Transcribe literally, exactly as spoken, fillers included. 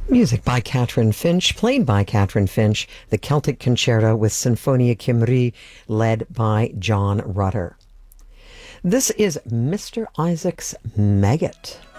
Music by Catherine Finch, played by Catherine Finch, the Celtic Concerto with Sinfonia Cymru, led by John Rutter. This is Mister Isaac's Maggot.